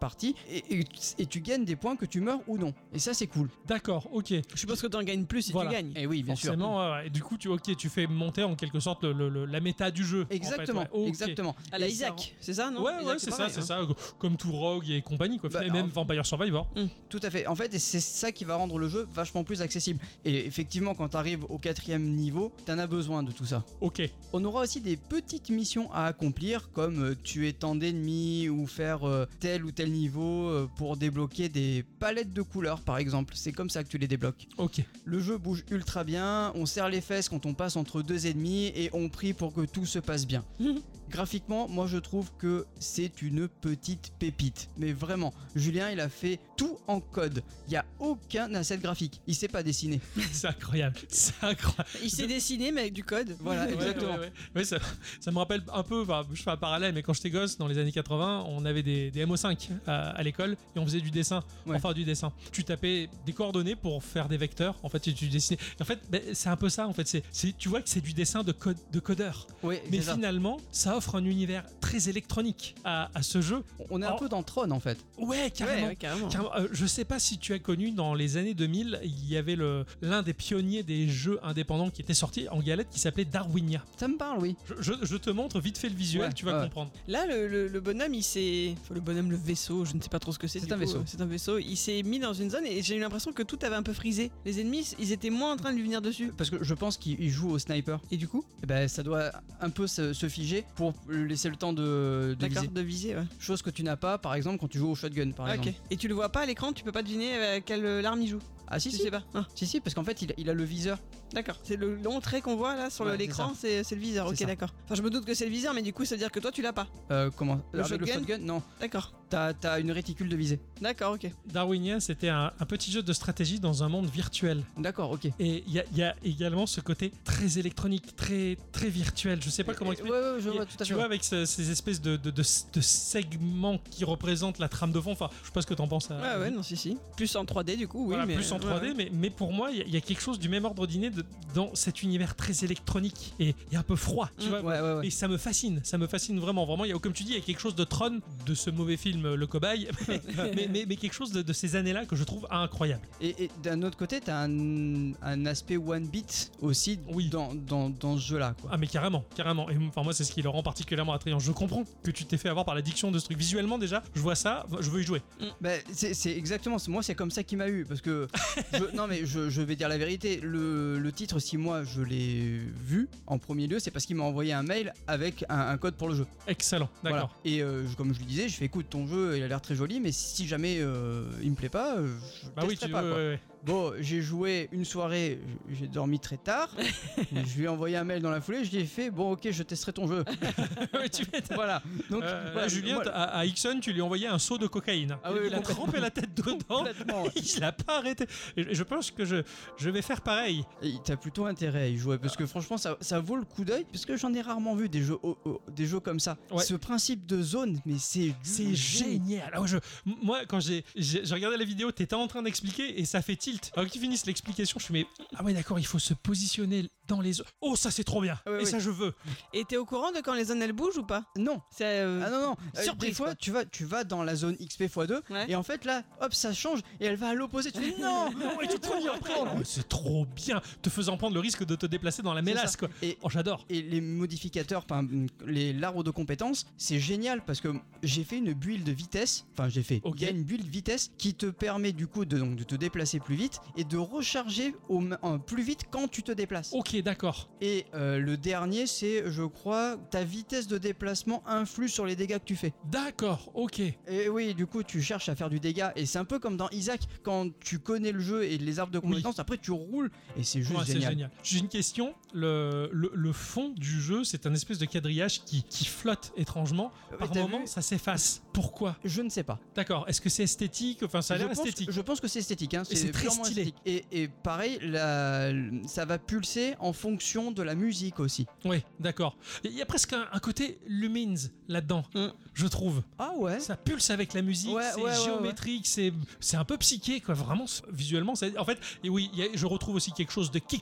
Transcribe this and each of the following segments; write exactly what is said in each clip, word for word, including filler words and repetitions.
partie et, et, et tu gagnes des points que tu meurs ou non. Et ça, c'est cool. D'accord, ok. Je suppose que t'en gagnes plus si Voilà. tu gagnes. Et oui, bien sûr. Forcément, ouais, et du coup, tu, ok, tu fais monter en quelque sorte le, le, le- la méta du jeu. Exactement, en fait, ouais. Ok. exactement. À la Et ça Isaac, c'est ça, non Ouais, Isaac, ouais, c'est ça, pareil, c'est hein. ça. Comme tout Rogue et compagnie, quoi. Bah, et même en- Vampire Survivor. Tout à fait. En fait, et c'est ça qui va rendre le jeu vachement plus accessible. Et effectivement, quand tu arrives au quatrième niveau, t'en as besoin de tout ça. Ok. On aura aussi des petites missions à accomplir, comme euh, tuer tant d'ennemis ou faire euh, tel ou tel niveau euh, pour débloquer des palettes de couleurs, par exemple. C'est comme ça que tu les débloques. Ok. Le jeu bouge ultra bien, on serre les fesses quand on passe entre deux ennemis et on prie pour que tout se passe bien. Graphiquement, moi je trouve que c'est une petite pépite. Mais vraiment, Julien il a fait tout en code. Il n'y a aucun asset graphique. Il sait pas dessiner. C'est incroyable. C'est incroyable. Il s'est dessiné, mais avec du code. Voilà, Ouais, exactement. ouais, ouais. Ouais, ça, ça me rappelle un peu, enfin, je fais un parallèle, mais quand j'étais gosse, dans les années quatre-vingts, on avait des, des M O cinq à, à l'école et on faisait du dessin. Ouais. Enfin, du dessin. Tu tapais des coordonnées pour faire des vecteurs. En fait, tu, tu dessinais. Et en fait, ben, c'est un peu ça. En fait, c'est, c'est, tu vois que c'est du dessin de, code, de codeur. Oui, Mais c'est ça. finalement, ça offre un univers très électronique à, à ce jeu. On est un Oh. peu dans Tron en fait. Ouais, carrément. Ouais, ouais, carrément. Carrément. Euh, je sais pas si tu as connu dans les années deux mille, il y avait le, l'un des pionniers des jeux indépendants qui était sorti en galette qui s'appelait Darwinia. Ça me parle, oui. Je, je- je te montre vite fait le visuel, Ouais, tu vas ouais. comprendre. Là, le, le- le bonhomme, il s'est. Enfin, le bonhomme, le vaisseau, je ne sais pas trop ce que c'est. C'est du un coup, vaisseau. euh, C'est un vaisseau. Il s'est mis dans une zone et j'ai eu l'impression que tout avait un peu frisé. Les ennemis, ils étaient moins en train de lui venir dessus. Parce que je pense qu'il joue au sniper. Et du coup, Et ben ça doit un peu se, se figer pour laisser le temps de, de d'accord, viser. de viser, ouais. Chose que tu n'as pas par exemple quand tu joues au shotgun par Ah, exemple. ok. Et tu le vois pas à l'écran, tu peux pas deviner euh, quelle euh, arme il joue. Ah si Tu si. sais pas. Ah, Si si parce qu'en fait il, il a le viseur. d'accord. C'est le long trait qu'on voit là sur Ouais, le- l'écran, c'est c'est le viseur. C'est Ok, ça. d'accord. Enfin, je me doute que c'est le viseur, mais du coup, ça veut dire que toi, tu l'as pas. Euh, comment Le Avec le shotgun shotgun non. D'accord. T'as t'as une réticule de visée. D'accord, ok. Darwinia, c'était un, un petit jeu de stratégie dans un monde virtuel. D'accord, ok. Et il y, a- il y a également ce côté très électronique, très, très virtuel. Je sais pas comment Ouais, expliquer. ouais, je vois tout à Tu fait. vois, avec ce- ces espèces de, de, de- de segments qui représentent la trame de fond. Enfin, je sais pas ce que t'en penses. à- Ouais, ouais, non, si, si. Plus en trois D, du coup, oui. Voilà, mais, plus en trois D, ouais, ouais. mais, mais pour moi, il y, a- il y a quelque chose du même ordre d'idée de- dans cet univers très électronique et, et un peu froid, tu Mm. vois. Ouais, ouais, ouais. Et ça me fascine, ça me fascine vraiment. Vraiment, il y a, comme tu dis, il y a quelque chose de Tron, de ce mauvais film Le Cobaye, mais, mais, mais quelque chose de, de ces années-là que je trouve incroyable. Et, et d'un autre côté, t'as un, un aspect one bit aussi Oui. dans, dans, dans ce jeu-là. Quoi. Ah, mais carrément, carrément. Et enfin, moi, c'est ce qui le rend particulièrement attrayant. Je comprends que tu t'es fait avoir par l'addiction de ce truc. Visuellement, déjà, je vois ça, je veux y jouer. Bah, c'est c'est exactement, moi c'est comme ça qu'il m'a eu. Parce que, je- non mais je, je vais dire la vérité, le, le titre, si moi je l'ai vu en premier lieu, c'est parce qu'il m'a envoyé un mail avec un, un code pour le jeu. Excellent, Voilà. d'accord. Et euh, je- comme je lui disais, je fais écoute, ton jeu il a l'air très joli, mais si jamais euh, il me plaît pas, euh, je Bah oui, testerai tu pas. veux. quoi. ouais, ouais. Bon, j'ai joué une soirée, j'ai dormi très tard. Je lui ai envoyé un mail dans la foulée, je lui ai fait bon, ok, je testerai ton jeu. Ouais, tu m'étonnes. Voilà. Donc, Euh, voilà, là, Julien, moi- à, à Ixon, tu lui as envoyé un seau de cocaïne. Ah oui, il a complètement. trempé la tête dedans. Complètement. Il l'a pas arrêté. Et je pense que je, je vais faire pareil. Et t'as plutôt intérêt à y jouer parce que franchement ça, ça vaut le coup d'œil parce que j'en ai rarement vu des jeux oh, oh, des jeux comme ça. Ouais. Ce principe de zone, mais c'est C'est génial. Alors, je, moi, quand j'ai, j'ai, j'ai regardé la vidéo, t'étais en train d'expliquer et ça fait tilt. Alors qu'ils finissent l'explication, je suis mais ah ouais d'accord, il faut se positionner dans les zones. Oh ça c'est trop bien. Ouais, et ouais. ça je veux. Et t'es au courant de quand les zones elles bougent ou pas? Non. C'est. euh, Ah non non. Euh, surprise, des fois quoi. tu vas tu vas dans la zone X P fois deux Ouais. et en fait là hop ça change et elle va à l'opposé. Tu fais non. Ouais, tu te prends après. Oh, c'est trop bien, te faisant prendre le risque de te déplacer dans la mélasse ça. quoi. Et Oh j'adore. Et les modificateurs, enfin les l'arbre de compétences, c'est génial parce que j'ai fait une build de vitesse, enfin j'ai fait, Ok. il y a une build vitesse qui te permet du coup de, donc, de te déplacer plus vite et de recharger au, m- en- plus vite quand tu te déplaces. Ok d'accord. Et euh, le dernier c'est, je crois, ta vitesse de déplacement influe sur les dégâts que tu fais. D'accord, ok. Et oui, du coup tu cherches à faire du dégât et c'est un peu comme dans Isaac, quand tu connais le jeu et les arbres de compétences, après tu roules et c'est juste Ouais, c'est génial. génial. J'ai une question. Le, le, le fond du jeu, c'est un espèce de quadrillage qui, qui flotte étrangement. Ouais, Par t'as moment, vu ça s'efface. Pourquoi? Je ne sais pas. D'accord. Est-ce que c'est esthétique? Enfin, ça a je l'air pense, esthétique. je pense que c'est esthétique, hein, Et c'est très purement stylé. esthétique. Et, et pareil, la- ça va pulser en fonction de la musique aussi. Oui, d'accord. Il y a presque un, un côté Lumines là-dedans, Mm. je trouve. Ah ouais. Ça pulse avec la musique, Ouais, c'est ouais, ouais, géométrique, c'est c'est un peu psyché, quoi. Vraiment, c'est- visuellement, c'est- en fait, et oui, il y a- je retrouve aussi quelque chose de Kicks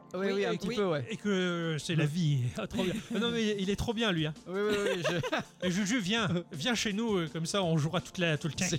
Oui, oui, un et- petit oui. peu, ouais. Et que c'est la vie. Ah, trop bien. Ah non, mais il est trop bien, lui. Hein. Oui, oui, oui. je- Et Juju, viens, viens chez nous, euh, comme ça on jouera toute la, tout le temps. C'est